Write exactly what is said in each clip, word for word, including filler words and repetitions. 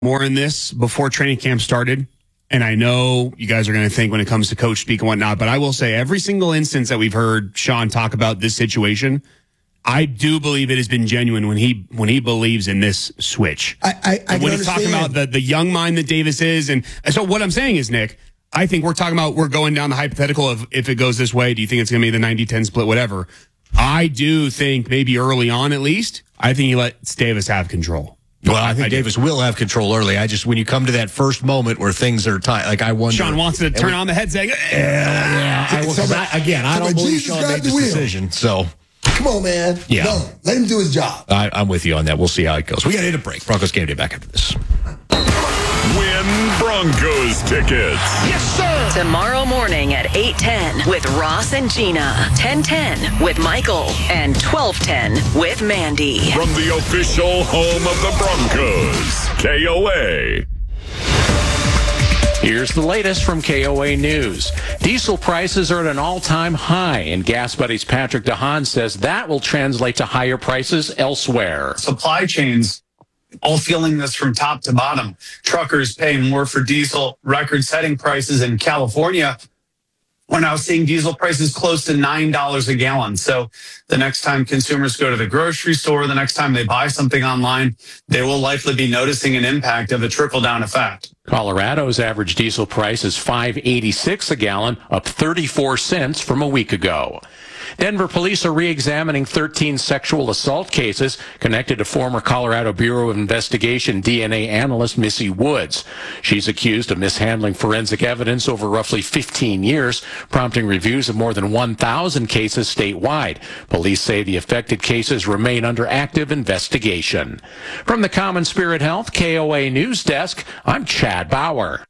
more in this before training camp started. And I know you guys are going to think when it comes to coach speak and whatnot, but I will say every single instance that we've heard Sean talk about this situation, I do believe it has been genuine when he when he believes in this switch. I, I, I when he's talking about the, the young mind that Davis is. And so what I'm saying is, Nick, I think we're talking about we're going down the hypothetical of if it goes this way, do you think it's going to be the ninety ten split, whatever. I do think maybe early on at least, I think he lets Davis have control. Well, I think I Davis will have control early. I just, when you come to that first moment where things are tight, like I wonder. Sean wants to turn on the headset. Yeah, yeah. I will, so, I, again, I don't believe Sean made this decision. So, come on, man. Yeah. No, let him do his job. I, I'm with you on that. We'll see how it goes. We got to hit a break. Broncos Game Day back after this. Win Broncos tickets. Yes, sir. Tomorrow morning at eight ten with Ross and Gina, ten ten with Michael, and twelve ten with Mandy. From the official home of the Broncos, K O A. Here's the latest from K O A News. Diesel prices are at an all-time high, and Gas Buddy's Patrick DeHaan says that will translate to higher prices elsewhere. Supply chains all feeling this from top to bottom. Truckers paying more for diesel, record-setting prices in California. We're now seeing diesel prices close to nine dollars a gallon. So the next time consumers go to the grocery store, the next time they buy something online, they will likely be noticing an impact of a trickle-down effect. Colorado's average diesel price is five eighty-six a gallon, up thirty-four cents from a week ago. Denver police are re-examining thirteen sexual assault cases connected to former Colorado Bureau of Investigation D N A analyst Missy Woods. She's accused of mishandling forensic evidence over roughly fifteen years, prompting reviews of more than one thousand cases statewide. Police say the affected cases remain under active investigation. From the Common Spirit Health K O A News Desk, I'm Chad Bauer.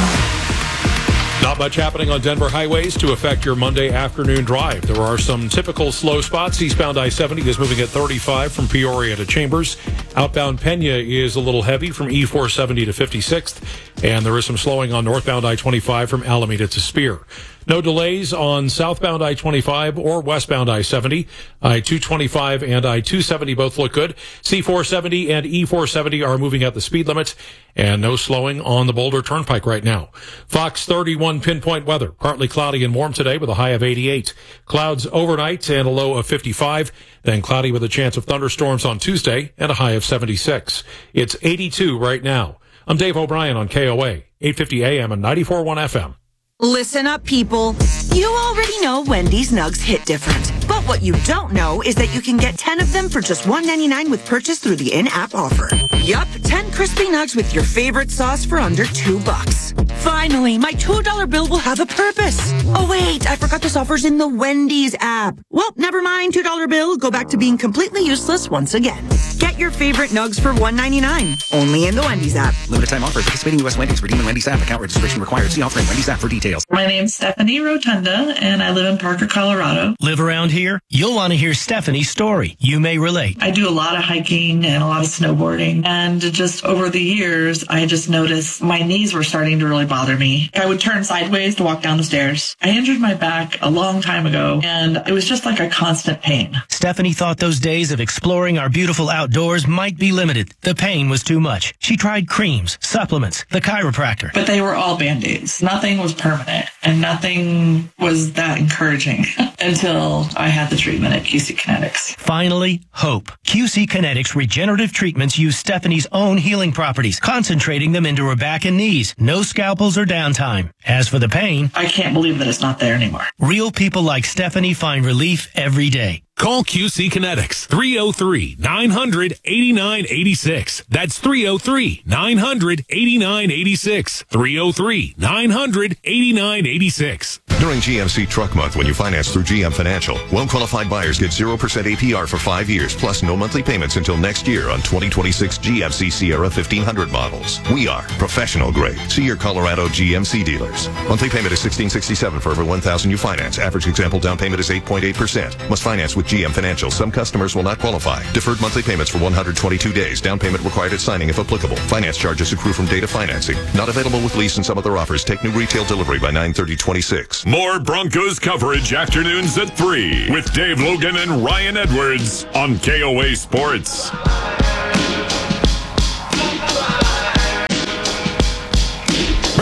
Not much happening on Denver highways to affect your Monday afternoon drive. There are some typical slow spots. Eastbound I seventy is moving at thirty-five from Peoria to Chambers. Outbound Pena is a little heavy from E four seventy to fifty-sixth. And there is some slowing on northbound I twenty-five from Alameda to Spear. No delays on southbound I twenty-five or westbound I seventy. I two twenty-five and I two seventy both look good. C four seventy and E four seventy are moving at the speed limit, and no slowing on the Boulder Turnpike right now. Fox thirty-one pinpoint weather. Partly cloudy and warm today with a high of eighty-eight. Clouds overnight and a low of fifty-five. Then cloudy with a chance of thunderstorms on Tuesday and a high of seventy-six. It's eighty-two right now. I'm Dave O'Brien on K O A, eight fifty A M and ninety-four point one F M. Listen up, people. You already know Wendy's Nugs hit different. But what you don't know is that you can get ten of them for just one ninety-nine with purchase through the in-app offer. Yup, ten crispy nugs with your favorite sauce for under two bucks. Finally, my two dollar bill will have a purpose. Oh, wait, I forgot this offer's in the Wendy's app. Well, never mind, two dollar bill. Go back to being completely useless once again. Get your favorite nugs for one ninety-nine. Only in the Wendy's app. Limited time offer. Participating U S Wendy's. Redeem in Wendy's app. Account registration required. See offer in Wendy's app for details. My name's Stephanie Rotunda, and I live in Parker, Colorado. Live around here? You'll want to hear Stephanie's story. You may relate. I do a lot of hiking and a lot of snowboarding, and just over the years, I just noticed my knees were starting to really bother me. I would turn sideways to walk down the stairs. I injured my back a long time ago, and it was just like a constant pain. Stephanie thought those days of exploring our beautiful outdoors might be limited. The pain was too much. She tried creams, supplements, the chiropractor. But they were all Band-Aids. Nothing was permanent, and nothing was that encouraging until I had the treatment at Q C Kinetics. Finally, hope. Q C Kinetics regenerative treatments use Stephanie's own healing properties, concentrating them into her back and knees. No scalpels or downtime. As for the pain, I can't believe that it's not there anymore. Real people like Stephanie find relief every day. Call Q C Kinetics, three oh three, nine hundred, eighty-nine eighty-six. That's three oh three, nine hundred, eighty-nine eighty-six. three oh three, nine hundred, eighty-nine eighty-six. During G M C Truck Month, when you finance through G M Financial, well-qualified buyers get zero percent A P R for five years, plus no monthly payments until next year on twenty twenty-six G M C Sierra fifteen hundred models. We are professional grade. See your Colorado G M C dealers. Monthly payment is sixteen sixty-seven for every one thousand you finance. Average example down payment is eight point eight percent. Must finance with G M Financial. Some customers will not qualify. Deferred monthly payments for one hundred twenty-two days. Down payment required at signing if applicable. Finance charges accrue from data financing. Not available with lease and some other offers. Take new retail delivery by nine thirty twenty-six. More Broncos coverage afternoons at three with Dave Logan and Ryan Edwards on K O A Sports.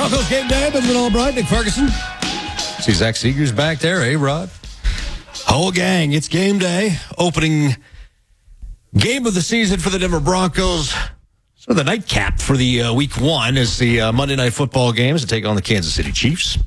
Broncos game day. Benjamin Albright, Nick Ferguson. See Zach Seeger's back there, eh, Rod? Whole gang. It's game day. Opening game of the season for the Denver Broncos. So the nightcap for the uh, week one is the uh, Monday Night Football games to take on the Kansas City Chiefs.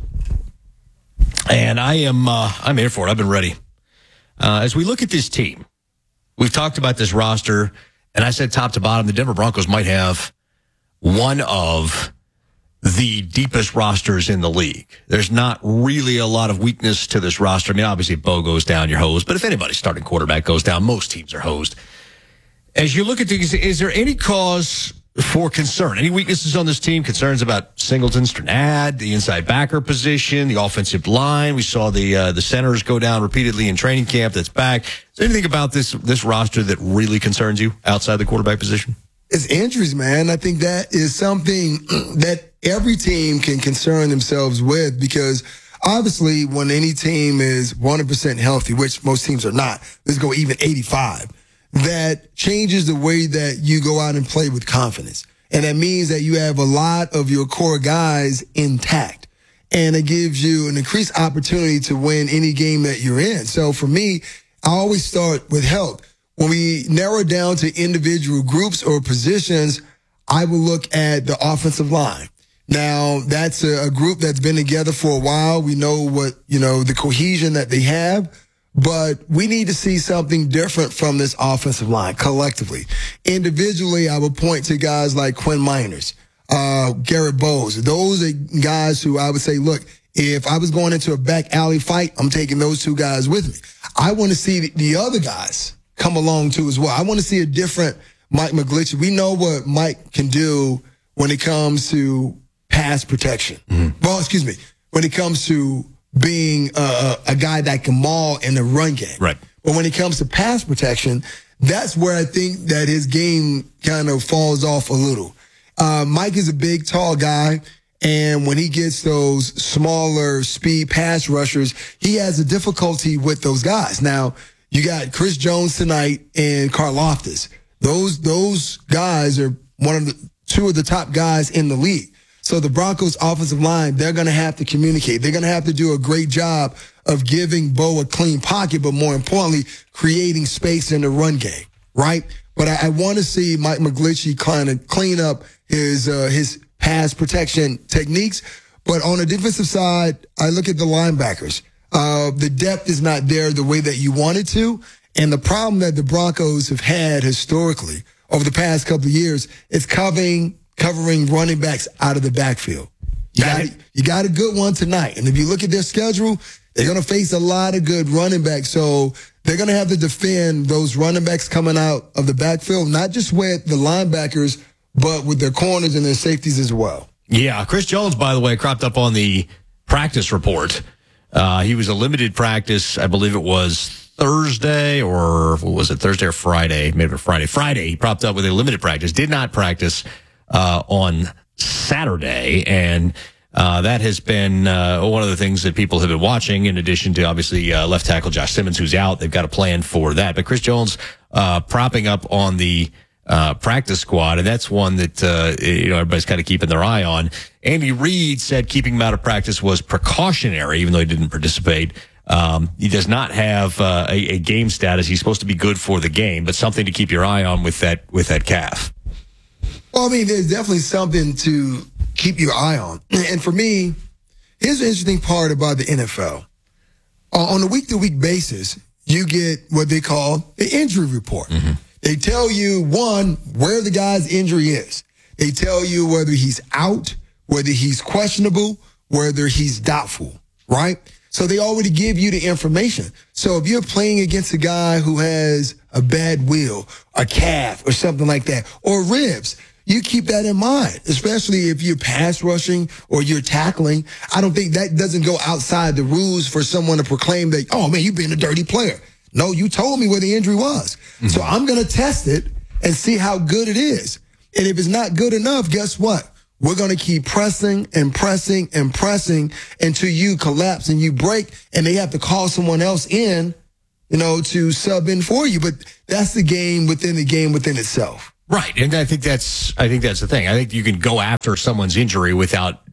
And I am uh, I'm here for it. I've been ready. Uh, as we look at this team, we've talked about this roster, and I said top to bottom, the Denver Broncos might have one of the deepest rosters in the league. There's not really a lot of weakness to this roster. I mean, obviously, if Bo goes down, you're hosed. But if anybody's starting quarterback goes down, most teams are hosed. As you look at these, is there any cause for concern? Any weaknesses on this team? Concerns about Singleton, Stranad, the inside backer position, the offensive line? We saw the uh, the centers go down repeatedly in training camp. That's back. Is there anything about this this roster that really concerns you outside the quarterback position? It's injuries, man. I think that is something that every team can concern themselves with, because obviously when any team is one hundred percent healthy, which most teams are not, let's go even eighty-five, that changes the way that you go out and play with confidence. And that means that you have a lot of your core guys intact. And it gives you an increased opportunity to win any game that you're in. So for me, I always start with health. When we narrow down to individual groups or positions, I will look at the offensive line. Now, that's a, a group that's been together for a while. We know what, you know, the cohesion that they have. But we need to see something different from this offensive line collectively. Individually, I would point to guys like Quinn Miners, uh, Garrett Bowles. Those are guys who I would say, look, if I was going into a back alley fight, I'm taking those two guys with me. I want to see the, the other guys come along too as well. I want to see a different Mike McGlinchey. We know what Mike can do when it comes to pass protection. Mm-hmm. Well, excuse me, when it comes to being a, a guy that can maul in the run game. Right. But when it comes to pass protection, that's where I think that his game kind of falls off a little. Uh, Mike is a big, tall guy, and when he gets those smaller speed pass rushers, he has a difficulty with those guys. Now, you got Chris Jones tonight and Karlaftis. Those, those guys are one of the two of the top guys in the league. So the Broncos offensive line, they're going to have to communicate. They're going to have to do a great job of giving Bo a clean pocket, but more importantly, creating space in the run game, right? But I, I want to see Mike McGlinchey kind of clean up his uh, his pass protection techniques. But on the defensive side, I look at the linebackers. Uh, the depth is not there the way that you want it to. And the problem that the Broncos have had historically over the past couple of years is covering covering running backs out of the backfield. You got, you got a good one tonight. And if you look at their schedule, they're going to face a lot of good running backs. So they're going to have to defend those running backs coming out of the backfield, not just with the linebackers, but with their corners and their safeties as well. Yeah, Chris Jones, by the way, cropped up on the practice report. Uh, he was a limited practice, I believe it was Thursday, or what was it, Thursday or Friday? Maybe Friday. Friday, he propped up with a limited practice, did not practice Uh, on Saturday, and uh, that has been uh, one of the things that people have been watching, in addition to obviously uh, left tackle Josh Simmons, who's out. They've got a plan for that. But Chris Jones uh, propping up on the uh, practice squad, and that's one that uh, you know everybody's kind of keeping their eye on. Andy Reid said keeping him out of practice was precautionary, even though he didn't participate. Um, he does not have uh, a, a game status. He's supposed to be good for the game, but something to keep your eye on with that with that calf. Well, I mean, there's definitely something to keep your eye on. And for me, here's the interesting part about the N F L. Uh, on a week-to-week basis, you get what they call an injury report. Mm-hmm. They tell you, one, where the guy's injury is. They tell you whether he's out, whether he's questionable, whether he's doubtful, right? So they already give you the information. So if you're playing against a guy who has a bad wheel, a calf, or something like that, or ribs, you keep that in mind, especially if you're pass rushing or you're tackling. I don't think that doesn't go outside the rules for someone to proclaim that, oh, man, you've been a dirty player. No, you told me where the injury was. Mm-hmm. So I'm going to test it and see how good it is. And if it's not good enough, guess what? We're going to keep pressing and pressing and pressing until you collapse and you break, and they have to call someone else in, you know, to sub in for you. But that's the game within the game within itself. Right. And I think that's, I think that's the thing. I think you can go after someone's injury without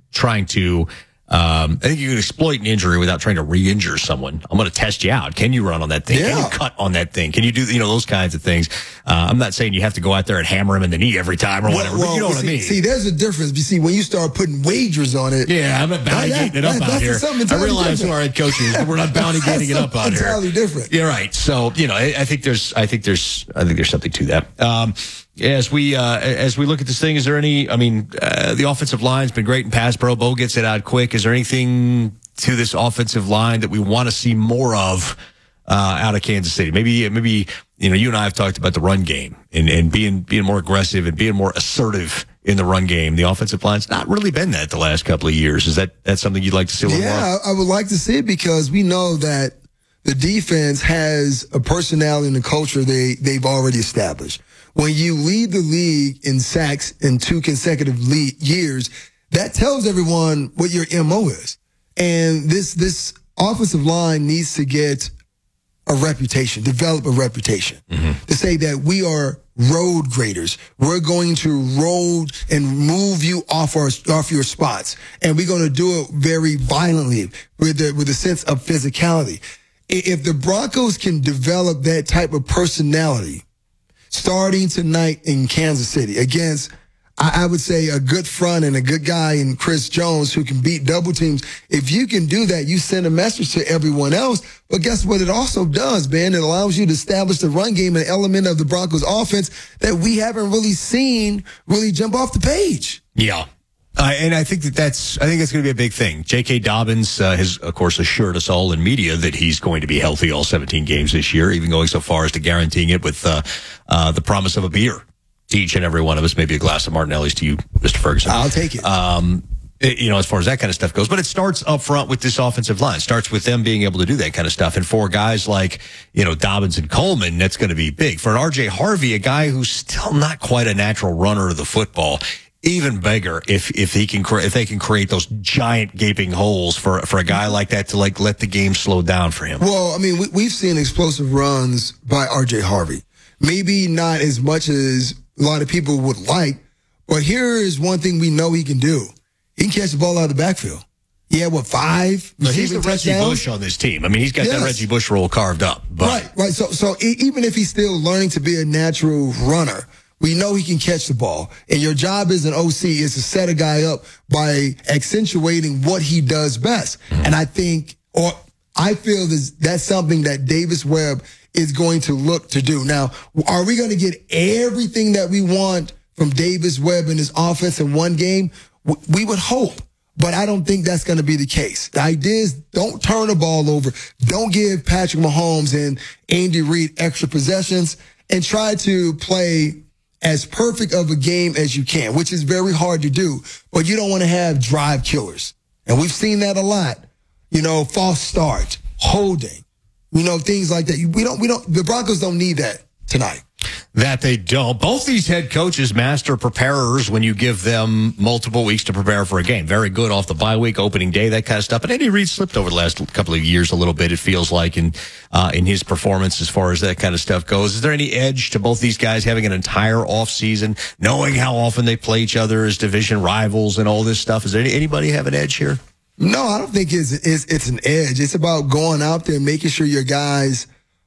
trying to. Um, I think you can exploit an injury without trying to re-injure someone. I'm going to test you out. Can you run on that thing? Yeah. Can you cut on that thing? Can you do, you know, those kinds of things? Uh, I'm not saying you have to go out there and hammer him in the knee every time or whatever, well, but you know well, what see, I mean. See, there's a difference. You see, when you start putting wagers on it. Yeah, I'm not bounty that- gating it up that- out that's here. something I entirely realize who different. our head coach is, but we're not bounty gating it up out here. Entirely different. You're right. So, you know, I, I think there's, I think there's, I think there's something to that. Um, as we, uh, as we look at this thing, is there any, I mean, uh, the offensive line's been great in pass pro. Bo gets it out quick. Is there anything to this offensive line that we want to see more of, uh, out of Kansas City? Maybe, maybe, you know, you and I have talked about the run game and, and being, being more aggressive and being more assertive in the run game. The offensive line's not really been that the last couple of years. Is that, that's something you'd like to see a little more? Yeah, I would like to see it because we know that the defense has a personality and a culture they, they've already established. When you lead the league in sacks in two consecutive lead years, that tells everyone what your M O is. And this, this offensive line needs to get a reputation, develop a reputation mm-hmm. to say that we are road graders. We're going to road and move you off our, off your spots. And we're going to do it very violently with the, with a sense of physicality. If the Broncos can develop that type of personality starting tonight in Kansas City against, I would say, a good front and a good guy in Chris Jones who can beat double teams. If you can do that, you send a message to everyone else. But guess what it also does, Ben? It allows you to establish the run game, an element of the Broncos offense that we haven't really seen really jump off the page. Yeah. Uh, and I think that that's, I think that's going to be a big thing. J K. Dobbins uh, has, of course, assured us all in media that he's going to be healthy all seventeen games this year, even going so far as to guaranteeing it with uh, uh, the promise of a beer to each and every one of us, maybe a glass of Martinelli's to you, Mister Ferguson. I'll take it. Um, it, you know, as far as that kind of stuff goes, but it starts up front with this offensive line. It starts with them being able to do that kind of stuff. And for guys like, you know, Dobbins and Coleman, that's going to be big. For an R J Harvey, a guy who's still not quite a natural runner of the football, even bigger if if he can if they can create those giant gaping holes for for a guy like that to like let the game slow down for him. Well, I mean, we, we've seen explosive runs by R J Harvey. Maybe not as much as a lot of people would like, but here is one thing we know he can do. He can catch the ball out of the backfield. He had, what, five? No, he's the Reggie touchdowns? Bush on this team. I mean, he's got Yes. that Reggie Bush role carved up. But Right, right. So, so e- even if he's still learning to be a natural runner, we know he can catch the ball. And your job as an O C is to set a guy up by accentuating what he does best. Mm-hmm. And I think, or I feel this, that's something that Davis Webb is going to look to do. Now, are we going to get everything that we want from Davis Webb and his offense in one game? We would hope, but I don't think that's going to be the case. The idea is don't turn the ball over. Don't give Patrick Mahomes and Andy Reid extra possessions, and try to play as perfect of a game as you can, which is very hard to do, but you don't want to have drive killers. And we've seen that a lot. You know, false start, holding, you know, things like that. We don't, we don't, the Broncos don't need that tonight. that they don't. Both these head coaches master preparers when you give them multiple weeks to prepare for a game. Very good off the bye week, opening day, that kind of stuff. But Andy Reid slipped over the last couple of years a little bit, it feels like, in uh, in his performance as far as that kind of stuff goes. Is there any edge to both these guys having an entire offseason, knowing how often they play each other as division rivals and all this stuff? Is there any, anybody have an edge here? No, I don't think it's, it's it's an edge. It's about going out there and making sure your guys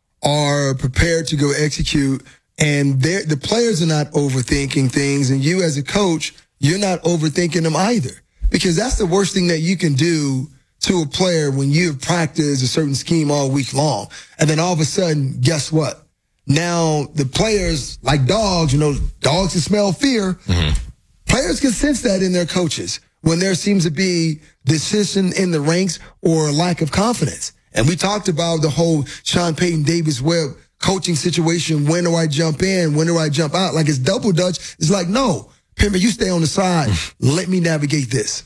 are prepared to go execute, and the players are not overthinking things, and you as a coach, you're not overthinking them either, because that's the worst thing that you can do to a player when you've practiced a certain scheme all week long, and then all of a sudden, guess what? Now the players, like dogs, you know, dogs can smell fear. Mm-hmm. Players can sense that in their coaches when there seems to be decision in the ranks or lack of confidence. And we talked about the whole Sean Payton, Davis Webb coaching situation. When do I jump in? When do I jump out? Like it's double dutch. It's like, no, Pimmer, you stay on the side. Let me navigate this.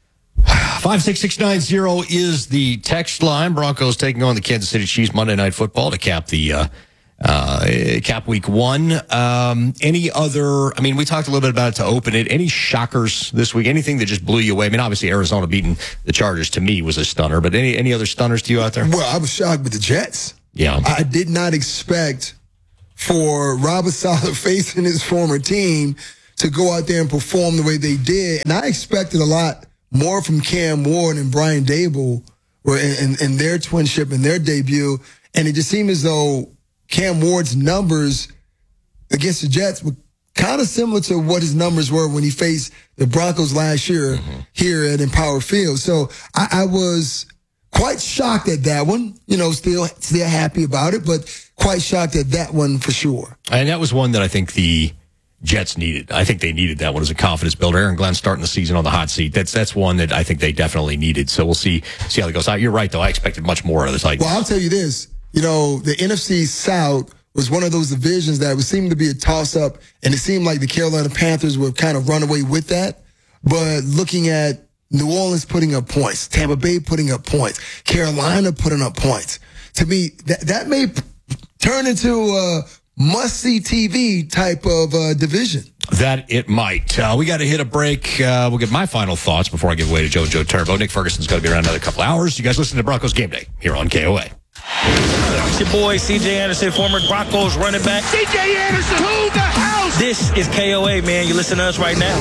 five six six nine zero is the text line. Broncos taking on the Kansas City Chiefs Monday Night Football to cap the uh, uh, cap week one. Um, any other, I mean, we talked a little bit about it to open it. Any shockers this week? Anything that just blew you away? I mean, obviously Arizona beating the Chargers to me was a stunner, but any, any other stunners to you out there? Well, I was shocked with the Jets. Yeah. I did not expect for Robert Saleh facing his former team to go out there and perform the way they did. And I expected a lot more from Cam Ward and Brian Dable were in, in, in their twinship and their debut. And it just seemed as though Cam Ward's numbers against the Jets were kind of similar to what his numbers were when he faced the Broncos last year mm-hmm. here at Empower Field. So I, I was quite shocked at that one. You know, still still happy about it, but quite shocked at that one for sure. And that was one that I think the Jets needed. I think they needed that one as a confidence builder. Aaron Glenn starting the season on the hot seat. That's that's one that I think they definitely needed. So we'll see see how it goes. You're right, though. I expected much more out of the Titans. Well, I'll tell you this. You know, the N F C South was one of those divisions that would seem to be a toss-up, and it seemed like the Carolina Panthers would kind of run away with that. But looking at New Orleans putting up points, Tampa Bay putting up points, Carolina putting up points, to me, that, that may p- turn into a must-see T V type of uh, division. That it might. Uh, we got to hit a break. Uh, we'll get my final thoughts before I give away to Joe Joe Turbo. Nick Ferguson's going to be around another couple hours. You guys listen to Broncos Game Day here on K O A. It's your boy, C J Anderson, former Broncos running back. C J Anderson, to the house! This is K O A, man. You listen to us right now.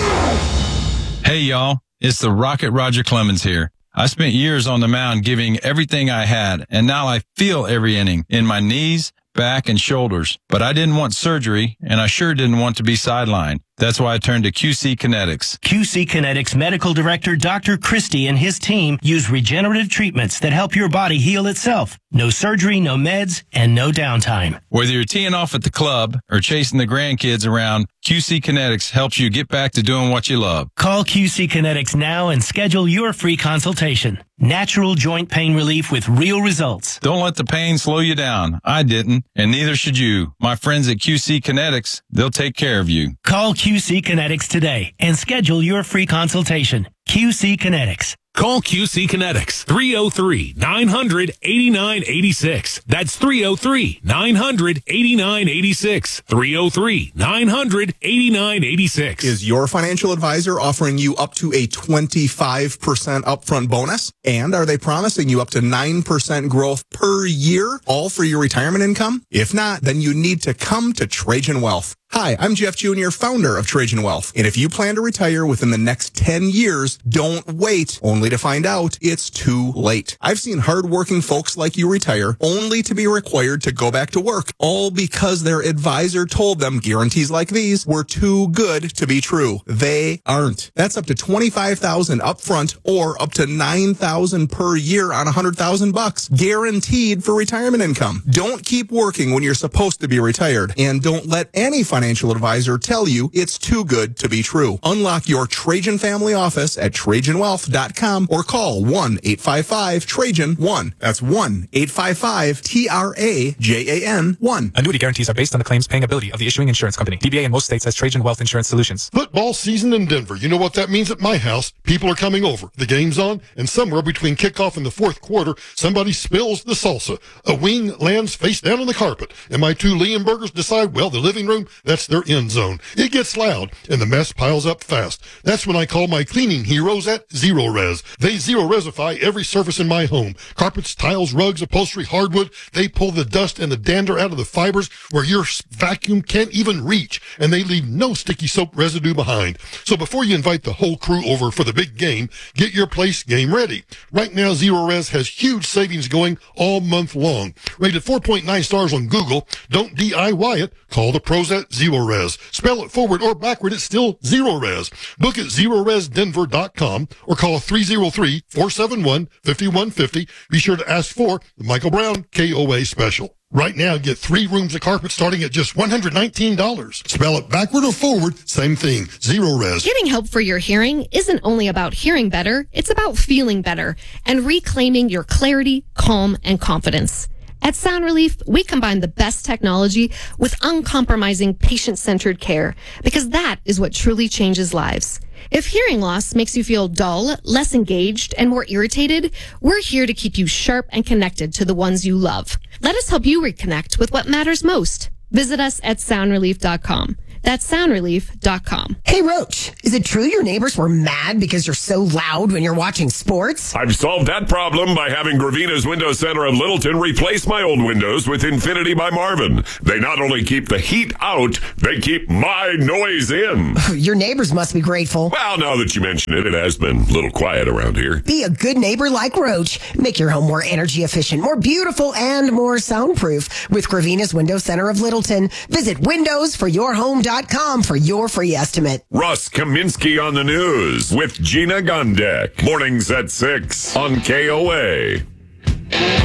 Hey, y'all. It's the Rocket Roger Clemens here. I spent years on the mound giving everything I had, and now I feel every inning in my knees, back, and shoulders. But I didn't want surgery, and I sure didn't want to be sidelined. That's why I turned to Q C Kinetics. Q C Kinetics Medical Director Doctor Christie and his team use regenerative treatments that help your body heal itself. No surgery, no meds, and no downtime. Whether you're teeing off at the club or chasing the grandkids around, Q C Kinetics helps you get back to doing what you love. Call Q C Kinetics now and schedule your free consultation. Natural joint pain relief with real results. Don't let the pain slow you down. I didn't, and neither should you. My friends at Q C Kinetics, they'll take care of you. Call Q C Kinetics today and schedule your free consultation. Q C Kinetics. Call Q C Kinetics, three oh three, nine hundred, eighty-nine eighty-six. That's three oh three, nine hundred, eighty-nine eighty-six. three oh three, nine hundred, eighty-nine eighty-six. Is your financial advisor offering you up to a twenty-five percent upfront bonus? And are they promising you up to nine percent growth per year, all for your retirement income? If not, then you need to come to Trajan Wealth. Hi, I'm Jeff Junior, founder of Trajan Wealth. And if you plan to retire within the next ten years, don't wait, only to find out it's too late. I've seen hardworking folks like you retire only to be required to go back to work, all because their advisor told them guarantees like these were too good to be true. They aren't. That's up to twenty-five thousand dollars upfront or up to nine thousand dollars per year on one hundred thousand bucks, guaranteed for retirement income. Don't keep working when you're supposed to be retired, and don't let any financial advisor tell you it's too good to be true. Unlock your Trajan family office at Trajan Wealth dot com or call one eight five five Trajan one. That's one eight five five T R A J A N one. Annuity guarantees are based on the claims paying ability of the issuing insurance company. D B A in most states has Trajan Wealth Insurance Solutions. Football season in Denver. You know what that means at my house. People are coming over. The game's on, and somewhere between kickoff and the fourth quarter, somebody spills the salsa. A wing lands face down on the carpet, and my two Leonbergers decide, well, the living room, that's their end zone. It gets loud, and the mess piles up fast. That's when I call my cleaning heroes at Zero Res. They Zero Resify every surface in my home. Carpets, tiles, rugs, upholstery, hardwood. They pull the dust and the dander out of the fibers where your vacuum can't even reach, and they leave no sticky soap residue behind. So before you invite the whole crew over for the big game, get your place game ready. Right now, Zero Res has huge savings going all month long. Rated four point nine stars on Google. Don't D I Y it. Call the pros at Zero Res. Spell it forward or backward, it's still Zero Res. Book at zero res denver dot com or call three oh three, four seven one, five one five zero. Be sure to ask for the Michael Brown K O A special. Right now, get three rooms of carpet starting at just one hundred nineteen dollars. Spell it backward or forward, same thing. Zero Res. Getting help for your hearing isn't only about hearing better, it's about feeling better and reclaiming your clarity, calm, and confidence. At Sound Relief, we combine the best technology with uncompromising patient-centered care because that is what truly changes lives. If hearing loss makes you feel dull, less engaged, and more irritated, we're here to keep you sharp and connected to the ones you love. Let us help you reconnect with what matters most. Visit us at sound relief dot com. That's sound relief dot com. Hey, Roach, is it true your neighbors were mad because you're so loud when you're watching sports? I've solved that problem by having Gravina's Window Center of Littleton replace my old windows with Infinity by Marvin. They not only keep the heat out, they keep my noise in. Your neighbors must be grateful. Well, now that you mention it, it has been a little quiet around here. Be a good neighbor like Roach. Make your home more energy efficient, more beautiful, and more soundproof with Gravina's Window Center of Littleton. Visit windows for your home dot com for your free estimate. Russ Kaminsky on the news with Gina Gondek. Mornings at six on K O A.